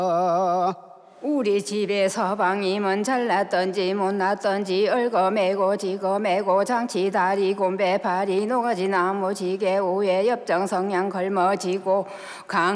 우리 집에 서방님은 잘났던지 못났던지 얽어매고 지거매고 장치 다리 곰배 파리 노가지 나무 지게 우에 엽정 성냥 걸머지고